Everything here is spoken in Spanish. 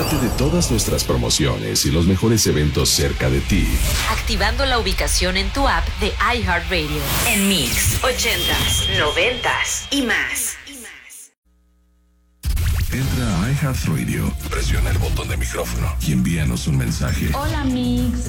Entérate de todas nuestras promociones y los mejores eventos cerca de ti. Activando la ubicación en tu app de iHeartRadio. En Mix, 80s, 90s y más. Entra a iHeartRadio, presiona el botón de micrófono y envíanos un mensaje. Hola, Mix.